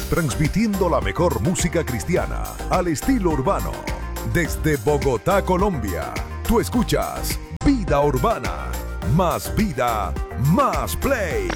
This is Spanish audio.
transmitiendo la mejor música cristiana al estilo urbano. Desde Bogotá, Colombia, tú escuchas Vida Urbana. Más vida, más play.